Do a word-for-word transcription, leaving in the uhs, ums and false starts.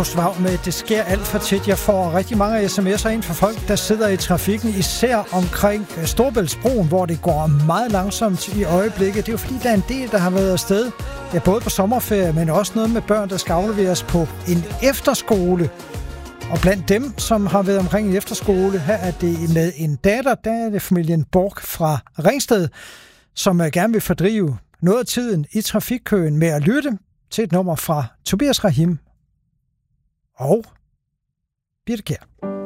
Med, det sker alt for tit. Jeg får rigtig mange sms'er ind fra folk, der sidder i trafikken, især omkring Storebæltsbroen, hvor det går meget langsomt i øjeblikket. Det er jo fordi, der er en del, der har været afsted, ja, både på sommerferie, men også noget med børn, der skal afleveres på en efterskole. Og blandt dem, som har været omkring en efterskole, her er det med en datter, der er det familien Borg fra Ringsted, som gerne vil fordrive noget af tiden i trafikkøen med at lytte til et nummer fra Tobias Rahim og Birte Kjær.